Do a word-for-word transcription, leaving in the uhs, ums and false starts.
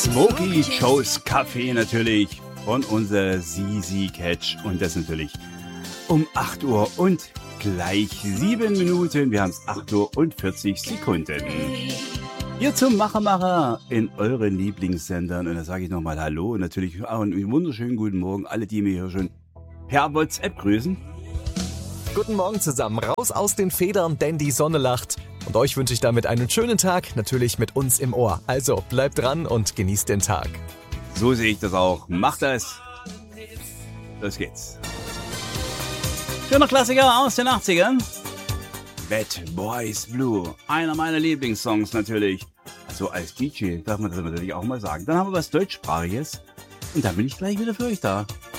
Smoky Joe's Café natürlich von unserer Sisi Catch und das natürlich um acht Uhr und gleich sieben Minuten. Wir haben es acht Uhr und vierzig Sekunden. Hier zum Machermacher in euren Lieblingssendern und da sage ich nochmal Hallo und natürlich auch einen wunderschönen guten Morgen alle, die mir hier schon per WhatsApp grüßen. Guten Morgen zusammen, raus aus den Federn, denn die Sonne lacht. Und euch wünsche ich damit einen schönen Tag, natürlich mit uns im Ohr. Also bleibt dran und genießt den Tag. So sehe ich das auch. Macht das. Los geht's. Schöner Klassiker aus den achtzigern. Bad Boys Blue. Einer meiner Lieblingssongs natürlich. Also als D J darf man das natürlich auch mal sagen. Dann haben wir was Deutschsprachiges. Und dann bin ich gleich wieder für euch da.